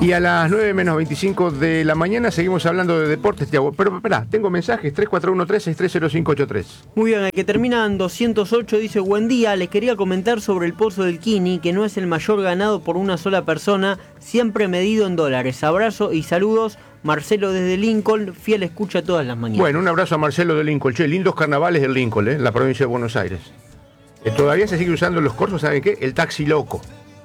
Y a las 9 menos 25 de la mañana seguimos hablando de deportes, Tiago. Pero espera, tengo mensajes, 3413-630583. Muy bien, el que termina en 208 dice: buen día, les quería comentar sobre el Pozo del Quini, que no es el mayor ganado por una sola persona, siempre medido en dólares. Abrazo y saludos, Marcelo desde Lincoln, fiel escucha todas las mañanas. Bueno, un abrazo a Marcelo de Lincoln. Che, lindos carnavales del Lincoln, en la provincia de Buenos Aires. Todavía se sigue usando en los corsos, ¿saben qué? El taxi loco.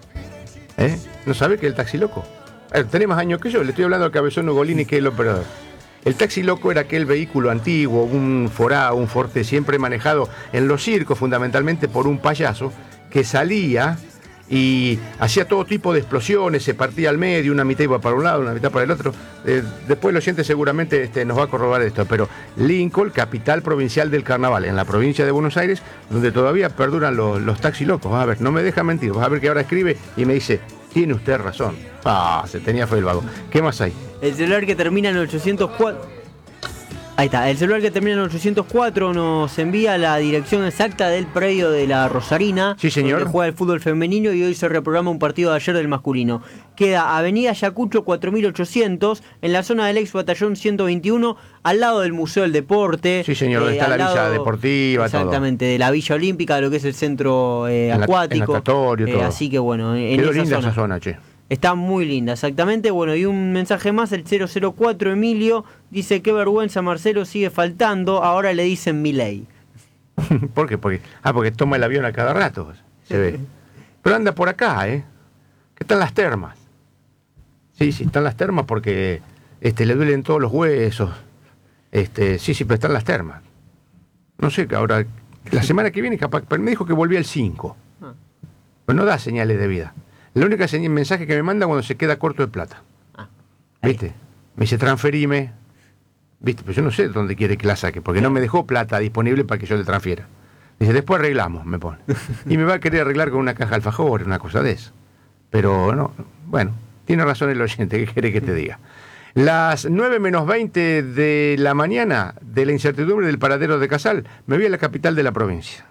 ¿No sabe qué es el taxi loco? Tenés más años que yo, le estoy hablando al Cabezón Ugolini, que es el operador. El taxi loco era aquel vehículo antiguo, un Forá, un Forte, siempre manejado en los circos, fundamentalmente por un payaso, que salía y hacía todo tipo de explosiones, se partía al medio, una mitad iba para un lado, una mitad para el otro. Después el oyente seguramente nos va a corroborar esto, pero Lincoln, capital provincial del carnaval, en la provincia de Buenos Aires, donde todavía perduran los taxi locos. Vas a ver, no me deja mentir, vas a ver que ahora escribe y me dice: tiene usted razón. Se tenía fe el vago. ¿Qué más hay? El celular que termina en 804. Ahí está, el celular que termina en 804 nos envía la dirección exacta del predio de la Rosarina. Sí, señor. Donde juega el fútbol femenino y hoy se reprograma un partido de ayer del masculino. Queda Avenida Ayacucho 4800, en la zona del ex batallón 121, al lado del Museo del Deporte. Sí, señor, donde está la Villa Deportiva, exactamente, todo. De la Villa Olímpica, de lo que es el centro acuático. El natatorio, todo. Así que bueno, en quedó esa linda zona. Esa zona, che. Está muy linda, exactamente. Bueno, y un mensaje más, el 004 Emilio, dice: qué vergüenza, Marcelo sigue faltando, ahora le dicen Milei. ¿Por qué? Porque toma el avión a cada rato, se ve. Pero anda por acá, que están las termas. Sí, están las termas porque le duelen todos los huesos. Sí, pero están las termas. No sé, ahora, la semana que viene capaz, pero me dijo que volvía el 5. Pues no da señales de vida. La única mensaje que me manda cuando se queda corto de plata. ¿Viste? Me dice: transferime. ¿Viste? Pues yo no sé dónde quiere que la saque, porque no me dejó plata disponible para que yo le transfiera. Dice: después arreglamos, me pone. Y me va a querer arreglar con una caja de alfajores, una cosa de eso. Pero no, bueno, tiene razón el oyente, ¿qué quiere que te diga? Las 9 menos 20 de la mañana, de la incertidumbre del paradero de Casal, me voy a la capital de la provincia.